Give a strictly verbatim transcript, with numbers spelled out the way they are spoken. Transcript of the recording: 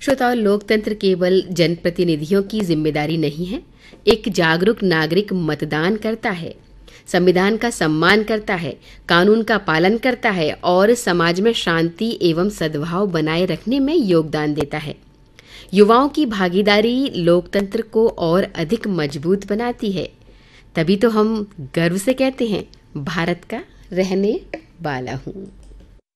श्रोताओं, लोकतंत्र केवल जनप्रतिनिधियों की जिम्मेदारी नहीं है। एक जागरूक नागरिक मतदान करता है, संविधान का सम्मान करता है, कानून का पालन करता है और समाज में शांति एवं सद्भाव बनाए रखने में योगदान देता है। युवाओं की भागीदारी लोकतंत्र को और अधिक मजबूत बनाती है। तभी तो हम गर्व से कहते हैं, भारत का रहने वाला हूँ।